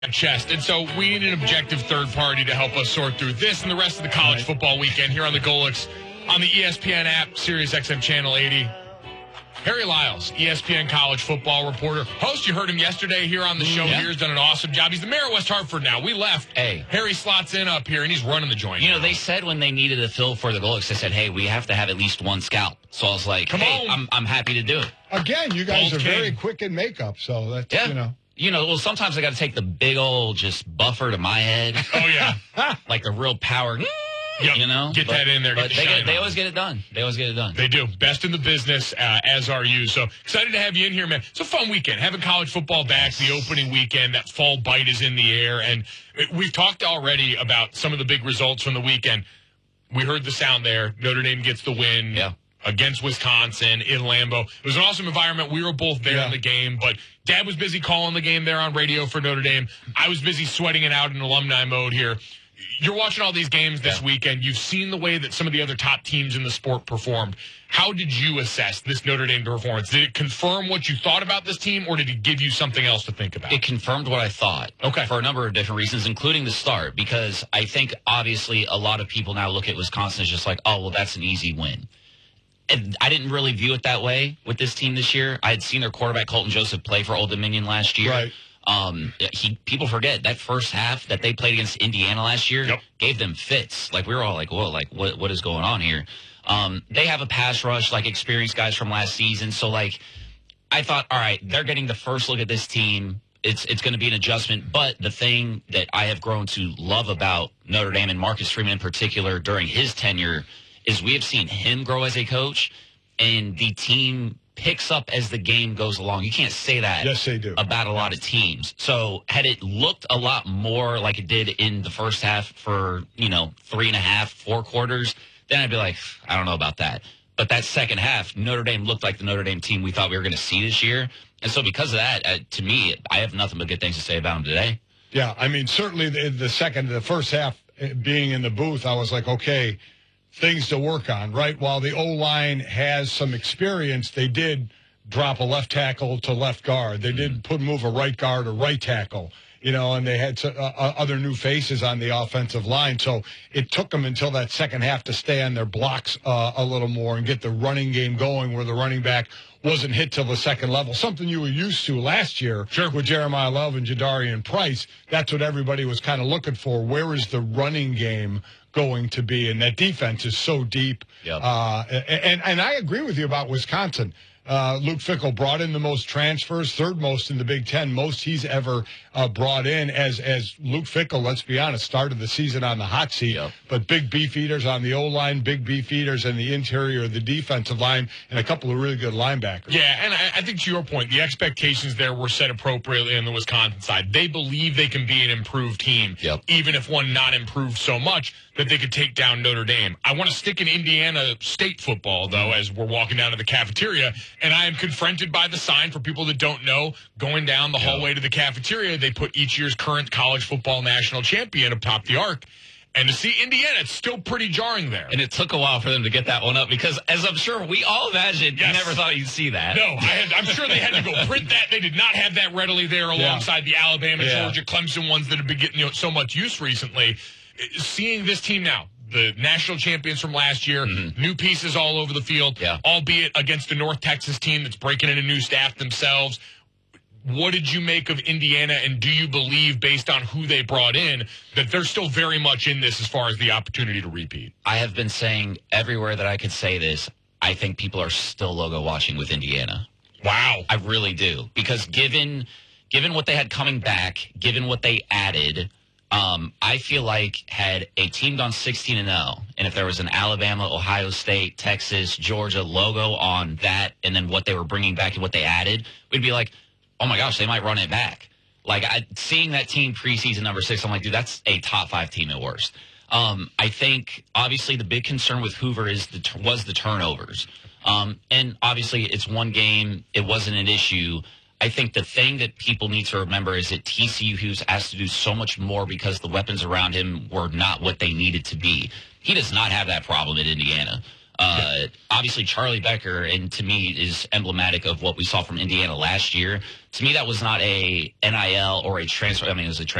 chest. And so we need an objective third party to help us sort through this and the rest of the college football weekend here on the Golix on the ESPN app, Sirius XM Channel 80. Harry Lyles, ESPN college football reporter. Host, you heard him yesterday here on the show. Yeah. He's done an awesome job. He's the mayor of West Hartford now. We left. Hey. Harry slots in up here, and he's running the joint. You know, they said when they needed a fill for the Golix, they said, hey, we have to have at least one scout. So I was like, Come on. I'm happy to do it. Again, you guys Bold are king. very quick in makeup, so that's, Well, sometimes I got to take the big old just buffer to my head. Oh, yeah. Like the real power, Yep. Get that in there. But Get the shine they on. always get it done. They do. Best in the business, as are you. So excited to have you in here, man. It's a fun weekend. Having college football back, the opening weekend, that fall bite is in the air. And we've talked already about some of the big results from the weekend. We heard the sound there. Notre Dame gets the win. Yeah. Against Wisconsin in Lambeau. It was an awesome environment. We were both there in the game, but Dad was busy calling the game there on radio for Notre Dame. I was busy sweating it out in alumni mode here. You're watching all these games this weekend. You've seen the way that some of the other top teams in the sport performed. How did you assess this Notre Dame performance? Did it confirm what you thought about this team, or did it give you something else to think about? It confirmed what I thought. Okay. For a number of different reasons, including the start, because I think obviously a lot of people now look at Wisconsin as just like, oh, well, that's an easy win. And I didn't really view it that way with this team this year. I had seen their quarterback, Colton Joseph, play for Old Dominion last year. Right. People forget that first half that they played against Indiana last year gave them fits. Like, we were all like, whoa, like, what is going on here? They have a pass rush, like experienced guys from last season. So, like, I thought, all right, they're getting the first look at this team. It's going to be an adjustment. But the thing that I have grown to love about Notre Dame and Marcus Freeman in particular during his tenure is we have seen him grow as a coach, and the team picks up as the game goes along. You can't say that Yes, they do. about a lot of teams. So had it looked a lot more like it did in the first half for, 3.5, 4 quarters, then I'd be like, I don't know about that. But that second half, Notre Dame looked like the Notre Dame team we thought we were going to see this year. And so because of that, to me, I have nothing but good things to say about them today. Yeah, I mean, certainly the first half being in the booth, I was like, okay, things to work on, right? While the O-line has some experience, they did drop a left tackle to left guard. They did move a right guard or right tackle, and they had other new faces on the offensive line. So it took them until that second half to stay on their blocks a little more and get the running game going where the running back wasn't hit till the second level, something you were used to last year with Jeremiah Love and Jadarian Price. That's what everybody was kind of looking for. Where is the running game going to be? And that defense is so deep. Yep. And I agree with you about Wisconsin. Luke Fickell brought in the most transfers, third most in the Big Ten, most he's ever brought in as Luke Fickell, let's be honest, started the season on the hot seat. Yep. But big beef eaters on the O-line, big beef eaters in the interior of the defensive line, and a couple of really good linebackers. Yeah, and I think to your point, the expectations there were set appropriately on the Wisconsin side. They believe they can be an improved team, even if one not improved so much that they could take down Notre Dame. I want to stick in Indiana State football, though, as we're walking down to the cafeteria, and I am confronted by the sign, for people that don't know, going down the hallway to the cafeteria, they put each year's current college football national champion atop the arc. And to see Indiana, it's still pretty jarring there. And it took a while for them to get that one up because, as I'm sure we all imagined, you never thought you'd see that. No, I'm sure they had to go print that. They did not have that readily there alongside the Alabama, Georgia, Clemson ones that have been getting so much use recently. Seeing this team now, the national champions from last year, new pieces all over the field, albeit against a North Texas team that's breaking in a new staff themselves. What did you make of Indiana, and do you believe, based on who they brought in, that they're still very much in this as far as the opportunity to repeat? I have been saying everywhere that I could say this, I think people are still logo watching with Indiana. Wow. I really do. Because given what they had coming back, given what they added, I feel like had a team gone 16-0, and if there was an Alabama, Ohio State, Texas, Georgia logo on that, and then what they were bringing back and what they added, we'd be like, oh my gosh, they might run it back. Like, seeing that team preseason number 6, I'm like, dude, that's a top 5 team at worst. I think obviously the big concern with Hoover was the turnovers. And obviously it's one game. It wasn't an issue. I think the thing that people need to remember is that TCU Hughes has to do so much more because the weapons around him were not what they needed to be. He does not have that problem at Indiana. Obviously, Charlie Becker, and to me, is emblematic of what we saw from Indiana last year. To me, that was not a NIL or a transfer. I mean, it was a transfer.